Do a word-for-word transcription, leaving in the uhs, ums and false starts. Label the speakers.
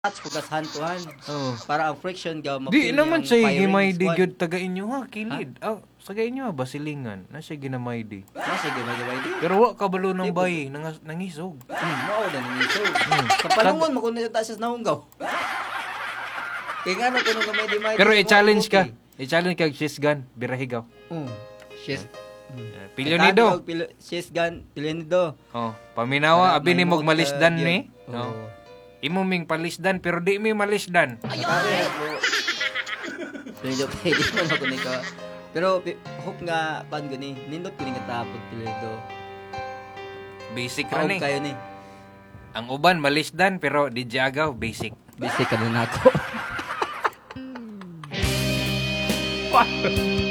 Speaker 1: touch pugas hantuhan.
Speaker 2: Oh.
Speaker 1: Para ang friction gaw
Speaker 2: Di naman siya gimay di
Speaker 1: squad.
Speaker 2: gyud taga inyo ha kilid. Ah, sa inyo ha basilingan na siya ginamay di.
Speaker 1: Ah, sige, may gaway di.
Speaker 2: Pero wa kabalo ng bayi nang nangisog.
Speaker 1: Hmm, mao na ni so. Sa palungon mo kun ta sa nahunggaw. Kaya nga na kuno gamay di may.
Speaker 2: Pero i-challenge ka. I-challenge ka she's gun birahigaw.
Speaker 1: Hmm. She's
Speaker 2: Pilyo ni do.
Speaker 1: She's gun, pilyo ni do.
Speaker 2: Oh, paminawa abi ni mog malisdan ni.
Speaker 1: Oh.
Speaker 2: No. Imo ming palisdan pero di mi malisdan.
Speaker 1: Medyo pwede mo na kunin ka. Pero hook nga pan gani, nindot kunin nga tapos pilyo do.
Speaker 2: Basic ra ni.
Speaker 1: Kayo ni.
Speaker 2: Ang uban malisdan pero di jagaw basic.
Speaker 1: Basic ka na nako.